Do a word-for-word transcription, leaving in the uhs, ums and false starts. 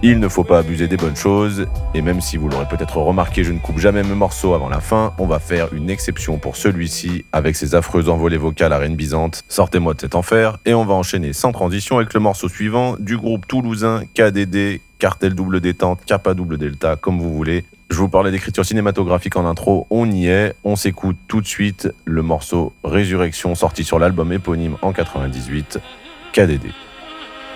Il ne faut pas abuser des bonnes choses, et même si vous l'aurez peut-être remarqué, je ne coupe jamais mes morceaux avant la fin, on va faire une exception pour celui-ci, avec ses affreuses envolées vocales à reine bisante. Sortez-moi de cet enfer, et on va enchaîner sans transition avec le morceau suivant du groupe toulousain K D D, Cartel Double Détente, Kappa Double Delta, comme vous voulez. Je vous parlais d'écriture cinématographique en intro, on y est, on s'écoute tout de suite le morceau Résurrection sorti sur l'album éponyme en quatre-vingt-dix-huit, K D D.